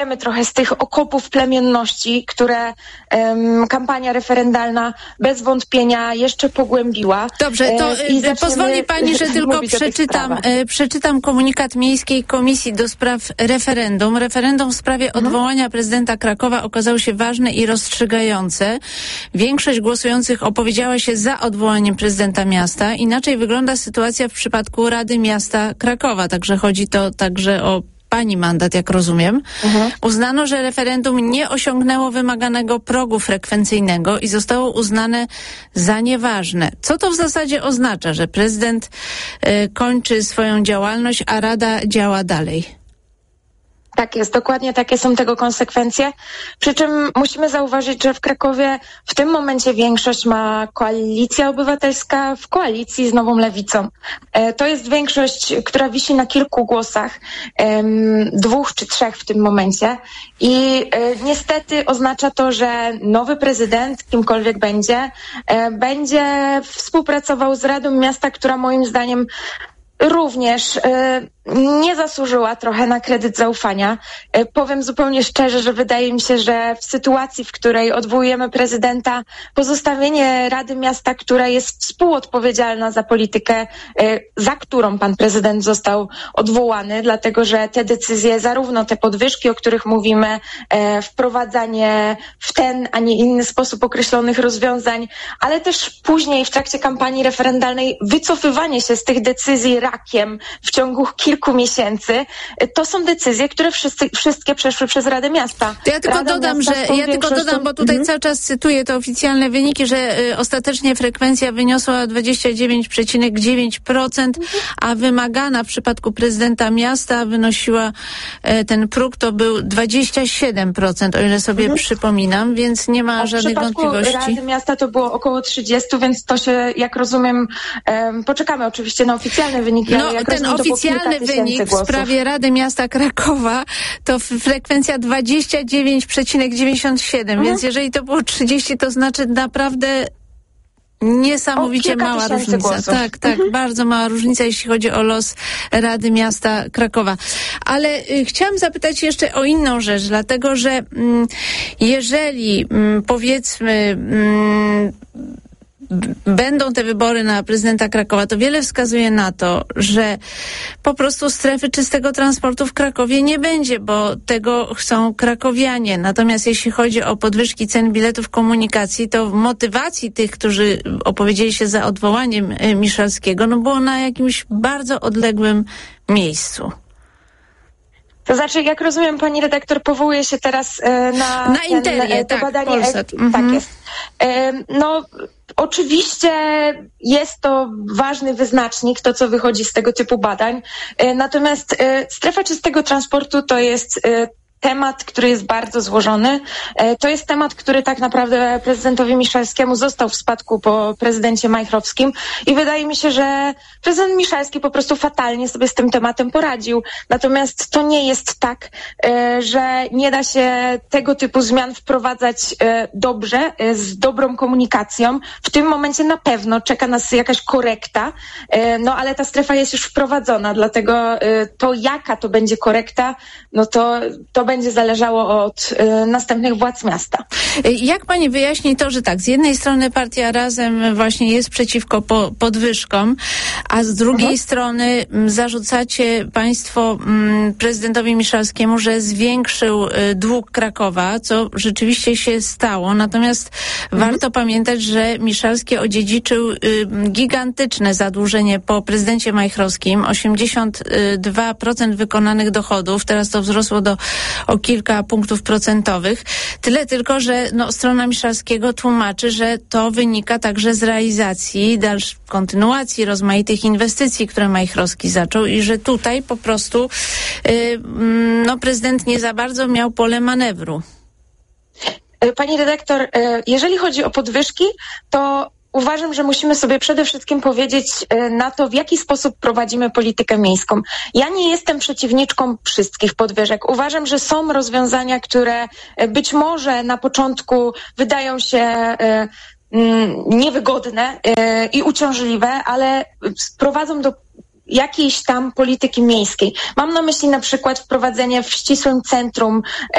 trochę z tych okopów plemienności, które kampania referendalna bez wątpienia jeszcze pogłębiła. Dobrze, to pozwoli pani, że tylko przeczytam komunikat Miejskiej Komisji do Spraw Referendum. Referendum w sprawie odwołania prezydenta Krakowa okazało się ważne i rozstrzygające. Większość głosujących opowiedziała się za odwołaniem prezydenta miasta. Inaczej wygląda sytuacja w przypadku Rady Miasta Krakowa. Także chodzi to także o pani mandat, jak rozumiem. Uznano, że referendum nie osiągnęło wymaganego progu frekwencyjnego i zostało uznane za nieważne. Co to w zasadzie oznacza, że prezydent kończy swoją działalność, a Rada działa dalej? Tak jest, dokładnie takie są tego konsekwencje. Przy czym musimy zauważyć, że w Krakowie w tym momencie większość ma Koalicja Obywatelska w koalicji z Nową Lewicą. To jest większość, która wisi na kilku głosach, 2 czy 3 w tym momencie. I niestety oznacza to, że nowy prezydent, kimkolwiek będzie współpracował z Radą Miasta, która moim zdaniem również nie zasłużyła trochę na kredyt zaufania. Powiem zupełnie szczerze, że wydaje mi się, że w sytuacji, w której odwołujemy prezydenta, pozostawienie Rady Miasta, która jest współodpowiedzialna za politykę, za którą pan prezydent został odwołany, dlatego że te decyzje, zarówno te podwyżki, o których mówimy, wprowadzanie w ten, a nie inny sposób określonych rozwiązań, ale też później w trakcie kampanii referendalnej wycofywanie się z tych decyzji rakiem w ciągu kilku miesięcy, to są decyzje, które wszystkie przeszły przez Radę Miasta. To ja tylko dodam, bo tutaj cały czas cytuję te oficjalne wyniki, że ostatecznie frekwencja wyniosła 29,9%, a wymagana w przypadku prezydenta miasta wynosiła, ten próg to był 27%, o ile sobie przypominam, więc nie ma żadnych wątpliwości. W przypadku Rady Miasta to było około 30, więc to się, jak rozumiem, poczekamy oczywiście na oficjalne wyniki, ale jak ten oficjalny wynik w sprawie Rady Miasta Krakowa to frekwencja 29,97, więc jeżeli to było 30, to znaczy naprawdę niesamowicie mała różnica. Głosów. Tak, bardzo mała różnica, jeśli chodzi o los Rady Miasta Krakowa. Ale chciałam zapytać jeszcze o inną rzecz, dlatego że jeżeli powiedzmy będą te wybory na prezydenta Krakowa, to wiele wskazuje na to, że po prostu strefy czystego transportu w Krakowie nie będzie, bo tego chcą krakowianie. Natomiast jeśli chodzi o podwyżki cen biletów komunikacji, to w motywacji tych, którzy opowiedzieli się za odwołaniem Miszalskiego, było na jakimś bardzo odległym miejscu. To znaczy, jak rozumiem, pani redaktor powołuje się teraz na Interię, to badanie. Polsat. Tak jest. Oczywiście jest to ważny wyznacznik, to co wychodzi z tego typu badań. Natomiast strefa czystego transportu to jest temat, który jest bardzo złożony. To jest temat, który tak naprawdę prezydentowi Miszalskiemu został w spadku po prezydencie Majchrowskim i wydaje mi się, że prezydent Miszalski po prostu fatalnie sobie z tym tematem poradził. Natomiast to nie jest tak, że nie da się tego typu zmian wprowadzać dobrze, z dobrą komunikacją. W tym momencie na pewno czeka nas jakaś korekta, ale ta strefa jest już wprowadzona, dlatego to jaka to będzie korekta, to będzie zależało od następnych władz miasta. Jak pani wyjaśni to, że tak, z jednej strony partia Razem właśnie jest przeciwko podwyżkom, a z drugiej strony zarzucacie państwo prezydentowi Miszalskiemu, że zwiększył dług Krakowa, co rzeczywiście się stało. Natomiast warto pamiętać, że Miszalski odziedziczył gigantyczne zadłużenie po prezydencie Majchrowskim, 82% wykonanych dochodów, teraz to wzrosło o kilka punktów procentowych. Tyle tylko, że strona Miszalskiego tłumaczy, że to wynika także z realizacji, kontynuacji rozmaitych inwestycji, które Majchrowski zaczął i że tutaj po prostu prezydent nie za bardzo miał pole manewru. Pani redaktor, jeżeli chodzi o podwyżki, to uważam, że musimy sobie przede wszystkim powiedzieć na to, w jaki sposób prowadzimy politykę miejską. Ja nie jestem przeciwniczką wszystkich podwyżek. Uważam, że są rozwiązania, które być może na początku wydają się niewygodne i uciążliwe, ale prowadzą do jakiejś tam polityki miejskiej. Mam na myśli na przykład wprowadzenie w ścisłym centrum